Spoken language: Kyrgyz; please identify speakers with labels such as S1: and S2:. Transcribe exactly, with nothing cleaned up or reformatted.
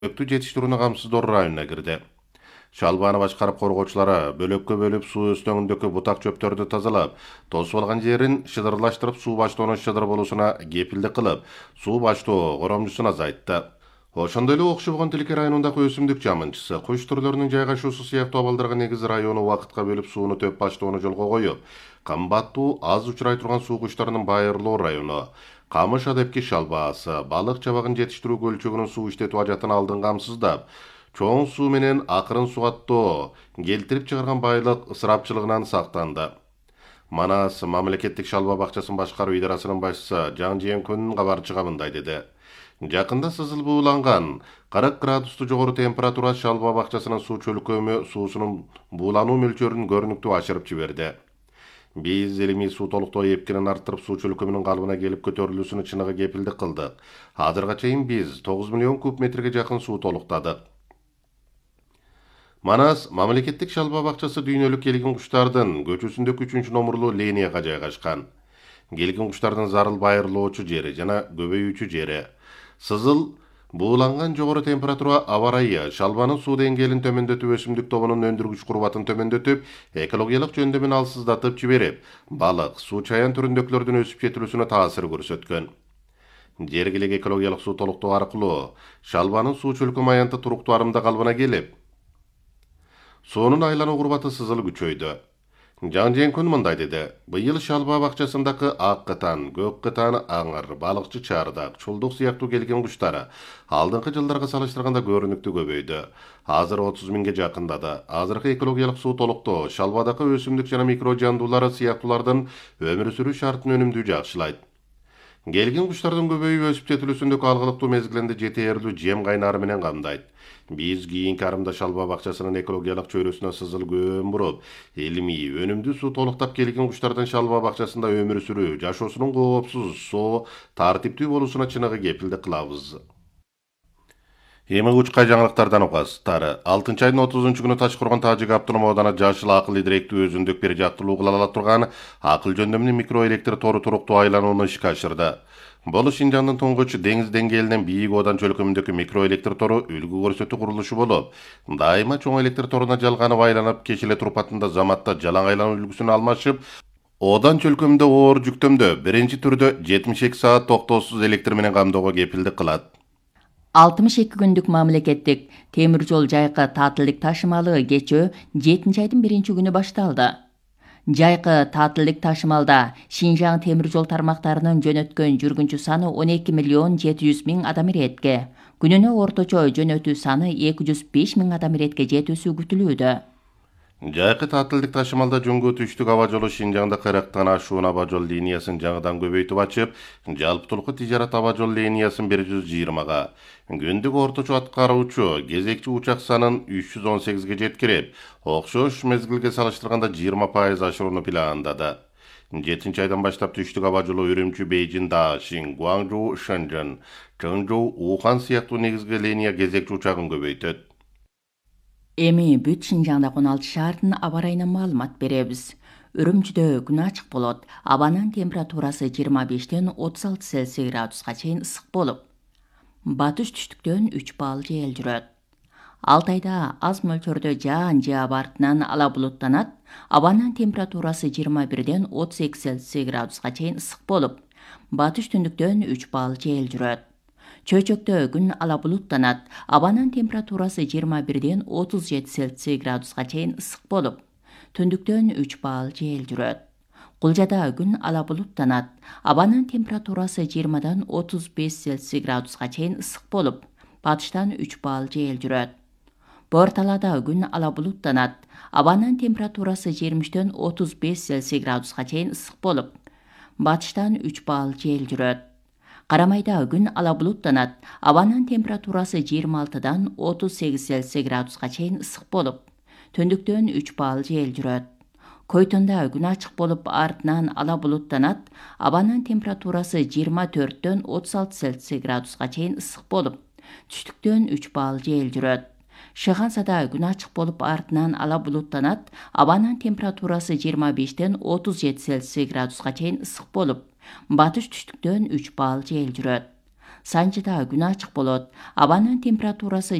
S1: көмөктү жетиштирүүнү камсыздоо районуна кирди. Шалбаны башкарып коргоочулары бөлөккө бөлүп суу өстөңүндөгү бутак чөптөрдү тазалап, тосуп алган жерин шыдырлаштырып суу баштоонун шыдыр болуусуна кепилдик кылып, суу баштоо коромчусун азайтты. Ошондой эле Окшобогон Тилке районундагы өсүмдүк жамынчысы, куш түрлөрүнүн жайгашуусу сыяктуу абалдарга негиз району убакытка бөлүп сууну төп баштоону жолго коюп, кымбаттуу аз учурай турган суу куштарынын байырлоо району, камыш адепки шалбаасы, балык чабагын жетиштирүү көлчөгүнүн суу иштетүү ажатын алдын камсыздап, чоң суу менен акырын сугаттоо келтирип чыгарган байлык ысырапчылыгынан сактанды. Манас мамлекеттик шалба бакчасын башкаруу идарасынын башчысы Жан Жээнкүн кабарчыга мындай деди. Жакында сызыл бууланган кырк градусту жогору температура шалба бакчасынын суу чөлкөмү суусунун буулануу мөлчөрүн көрүнүктүү ашырып жиберди. Биз илимий суу толуктоо эпкинин арттырып суу чөлкөмүнүн калыбына келип көтөрүлүүсүнө чыныгы кепилдик кылдык. Азырга чейин биз тогуз миллион куб метрге жакын суу толуктадык. Манас мамлекеттик шалба бакчасы дүйнөлүк келген куштардын көчөсүндөгү үчүнчү номурлуу линияга жайгашкан. Келген куштардын зарыл байырлоочу жери жана көбөйүүчү жери. Сызыл бууланган жогору температура аба ырайы шалбанын суу деңгээлин төмөндөтүп, өсүмдүк тобунун өндүргүч курбатын төмөндөтүп, экологиялык жөндөмүн алсыздатып жиберип, балык, суу чаян түрүндөгүлөрдүн өсүп жетилүүсүнө таасир көрсөткөн. Жергилик экологиялык суу толуктоо аркылуу шалбанын суу чөлкөм аянты туруктуу арымда калыбына келип, суунун айлануу курбаты сызыл күчөйдү. Жан Жээнкүн мындай деди. Быйыл шалба бакчасындагы ак кытан, көк кытан, аңыр, балыкчы чардак, чулдук сыяктуу келген куштары алдыңкы жылдарга салыштырганда көрүнүктүү көбөйдү. Азыр отуз миңге жакындады. Азыркы экологиялык суу толуктоо шалбадагы өсүмдүк жана микро жандуулары сыяктуулардын өмүр сүрүү шартын өнүмдүү жакшылайт. Келген куштардын көбөйүп өсүп жетилүүсүндөгү алгылыктуу мезгилинде жетээрлүү жем кайнары менен камдайт. Биз кийинки арымда шалба бакчасынын экологиялык чөйрөсүнө сызыл көөн буруп, илимий, өнүмдүү суу толуктап келген куштардын шалба бакчасында өмүр сүрүү, жашоосунун коопсуз, соо, тартиптүү болуусуна чыныгы кепилдик кылабыз. Эми учкай жаңылыктардан угасыздар. алтынчы айдын отузунчу күнү Ташкоргон Тажик автоном ооданы жашыл акыл идиректүү өзүндүк бир жактылуу кыла ала турган акыл жөндөмлүү микроэлектр тору туруктуу айланууну ишке ашырды. Бул Шинжаңдын туңгуч деңиз деңгээлинен бийик оодан чөлкөмүндөгү микроэлектр тору үлгү көрсөтүү курулушу болуп, дайыма чоң электр торуна жалганып айланып, кеч эле турпатында заматта жалаң айлануу үлгүсүн алмашып, оодан чөлкөмүндө оор жүктөмдө биринчи түрдө жетимиш эки саат токтоосуз электр менен камдоого кепилдик кылат.
S2: алтымыш эки күндүк мамлекеттик темир жол жайкы таатылдык ташымалы кечөө жетинчи айдын биринчи күнү башталды. Жайкы таатылдык ташымалда Шинжаң темир жол тармактарынын жөнөткөн жүргүнчү саны он эки миллион жети жүз миң адам иретке, күнүнө орточо жөнөтүү саны эки жүз беш миң адам иретке жетүүсү күтүлүүдө.
S1: Жайкы таатылдык ташымалда Жоңго түштүк аба жолу Шинжаңда кырктан ашуун аба жол линиясын жаңыдан көбөйтүп ачып, жалпытуулук тижарат аба жол линиясын бир жүз жыйырмага, күндүк орточо аткаруучу кезекчи учак санын үч жүз он сегизге жеткирип, окшош мезгилге салыштырганда жыйырма пайыз ашырууну пландады. жетинчи айдан баштап түштүк аба жолу Үрүмчү, Бейжин, Даашин, Гуаңжоу, Шэньчжэн, Чыңжоу, Ухан сыяктуу негизги линия кезекчи учагын көбөйтөт.
S2: Эми бүт Шинжаңдагы он алты шаардын аба ырайынан маалымат беребиз. Үрүмчүдө күн ачык болот. Абанын температурасы жыйырма бештен отуз алты Цельсий градуска чейин ысык болуп, батыш түштүктөн үч балл жел жүрөт. Алтайда аз мөлчөрдө жаан же аба артынан ала булуттанат. Абанын температурасы жыйырма бирден отуз эки Цельсий градуска чейин ысык болуп, батыш түндүктөн үч балл жел жүрөт. Чөйчөктө күн ала булуттанат. Абанын температурасы жыйырма бирден отуз жети Цельсий градуска чейин ысык болуп, түндүктөн үч балл жел жүрөт. Кулжада күн ала булуттанат. Абанын температурасы жыйырмадан отуз беш Цельсий градуска чейин ысык болуп, батыштан үч балл жел жүрөт. Борталада күн ала булуттанат. Абанын температурасы жыйырма үчтөн отуз беш Цельсий градуска чейин ысык болуп, батыштан үч балл жел жүрөт. Карамайда күн ала булуттанат. Абанын температурасы жыйырма алтыдан отуз сегиз Цельсий градуска чейин ысык болуп, түндүктөн үч балл жел жүрөт. Койтонда күн ачык болуп, артынан ала булуттанат. Абанын температурасы жыйырма төрттөн отуз алты Цельсий градуска чейин ысык болуп, түштүктөн үч балл жел жүрөт. Шыгансада күн ачык болуп, артынан ала булуттанат. Абанын температурасы жыйырма бештен отуз жети Цельсий градуска чейин ысык болуп, батыш түштүктөн үч балл жел жүрөт. Санжыда күн ачык болот. Абанын температурасы